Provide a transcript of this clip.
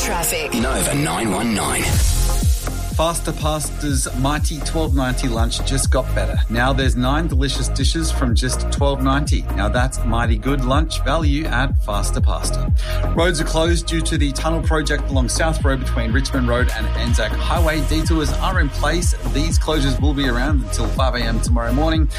traffic. Nova 919. Faster Pasta's mighty $12.90 lunch just got better. Now there's 9 delicious dishes from just $12.90. Now that's mighty good lunch value at Faster Pasta. Roads are closed due to the tunnel project along South Road between Richmond Road and Anzac Highway. Detours are in place. These closures will be around until 5 a.m. tomorrow morning.